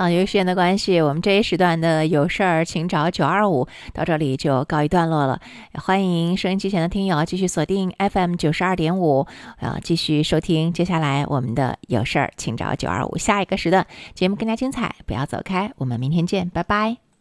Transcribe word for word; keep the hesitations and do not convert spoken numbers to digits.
好，由于时间的关系，我们这一时段的有事儿请找九二五到这里就告一段落了。欢迎收音机前的听友继续锁定 F M 九十二点五，啊，继续收听接下来我们的有事儿请找九二五下一个时段节目更加精彩，不要走开，我们明天见，拜拜。